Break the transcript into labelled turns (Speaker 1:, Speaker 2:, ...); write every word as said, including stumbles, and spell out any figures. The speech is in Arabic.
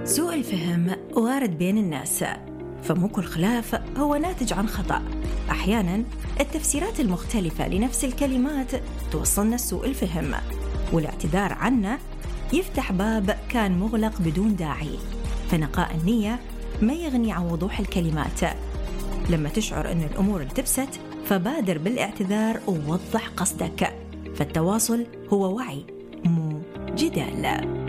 Speaker 1: سوء الفهم وارد بين الناس، فمو كل خلاف هو ناتج عن خطأ. أحياناً التفسيرات المختلفة لنفس الكلمات توصلنا سوء الفهم، والاعتذار عنه يفتح باب كان مغلق بدون داعي. فنقاء النية ما يغني عن وضوح الكلمات. لما تشعر أن الأمور التبست فبادر بالاعتذار ووضح قصدك، فالتواصل هو وعي مو جدال.